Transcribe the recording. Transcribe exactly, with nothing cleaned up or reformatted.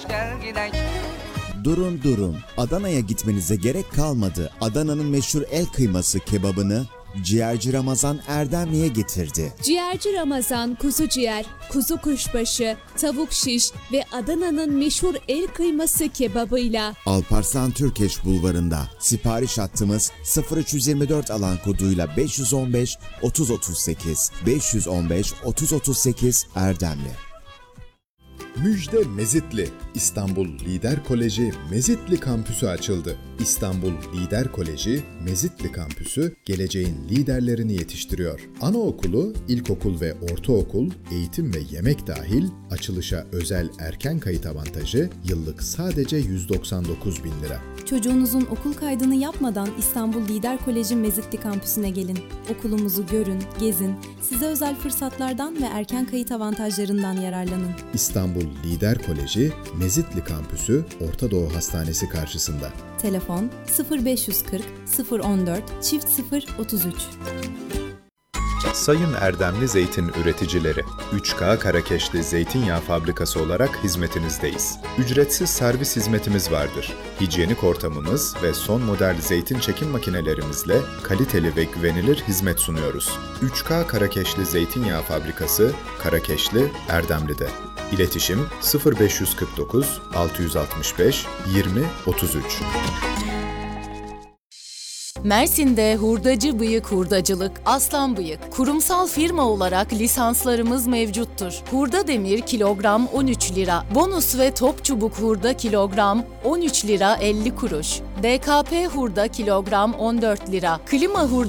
Gel gidelim. Durun durun, Adana'ya gitmenize gerek kalmadı. Adana'nın meşhur el kıyması kebabını Ciğerci Ramazan Erdemli'ye getirdi. Ciğerci Ramazan kuzu ciğer, kuzu kuşbaşı, tavuk şiş ve Adana'nın meşhur el kıyması kebabıyla Alparslan Türkeş Bulvarı'nda. Sipariş hattımız sıfır üç yirmi dört alan koduyla beş yüz on beş otuz otuz sekiz beş yüz on beş otuz otuz sekiz Erdemli. Müjde Mezitli. İstanbul Lider Koleji Mezitli Kampüsü açıldı. İstanbul Lider Koleji Mezitli Kampüsü geleceğin liderlerini yetiştiriyor. Anaokulu, ilkokul ve ortaokul, eğitim ve yemek dahil açılışa özel erken kayıt avantajı yıllık sadece yüz doksan dokuz bin lira. Çocuğunuzun okul kaydını yapmadan İstanbul Lider Koleji Mezitli Kampüsü'ne gelin. Okulumuzu görün, gezin, size özel fırsatlardan ve erken kayıt avantajlarından yararlanın. İstanbul Lider Koleji Mezitli Kampüsü Orta Doğu Hastanesi karşısında. Telefon sıfır beş yüz kırk sıfır on dört çift sıfır otuz üç. Sayın Erdemli Zeytin Üreticileri, üç K Karakeşli Zeytinyağı Fabrikası olarak hizmetinizdeyiz. Ücretsiz servis hizmetimiz vardır. Hijyenik ortamımız ve son model zeytin çekim makinelerimizle kaliteli ve güvenilir hizmet sunuyoruz. üç K Karakeşli Zeytinyağı Fabrikası, Karakeşli, Erdemli'de. İletişim sıfır beş yüz kırk dokuz altı yüz altmış beş yirmi otuz üç. Mersin'de Hurdacı Bıyık Hurdacılık, Aslan Bıyık, kurumsal firma olarak lisanslarımız mevcuttur. Hurda demir kilogram on üç lira, bonus ve top çubuk hurda kilogram on üç lira elli kuruş, D K P hurda kilogram on dört lira, klima hurda